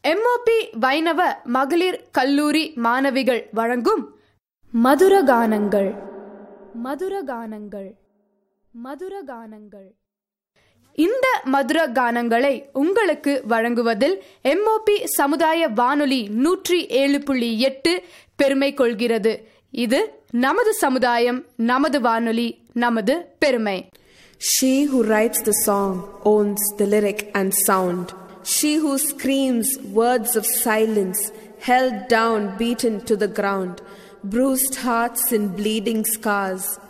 MOP வைணவ மகளிர் கல்லூரி மாணவிகள் வழங்கும் மதுரகானங்கள் மதுரகானங்கள் மதுரகானங்கள். இந்த மதுர கானங்களை உங்களுக்கு வழங்குவதில் எம்ஓபி சமுதாய வானொலி 107.8 பெருமை கொள்கிறது. இது நமது சமுதாயம், நமது வானொலி, நமது பெருமை. She who writes the song owns the lyric and sound. She who screams words of silence, held down, beaten to the ground, bruised hearts and bleeding scars.